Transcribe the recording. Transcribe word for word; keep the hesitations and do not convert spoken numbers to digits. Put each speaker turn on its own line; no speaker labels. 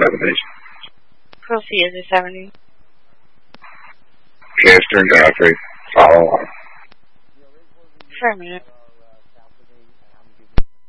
seventies.
Quilty is a seventy.
Chester and Godfrey, follow on.
Affirmative.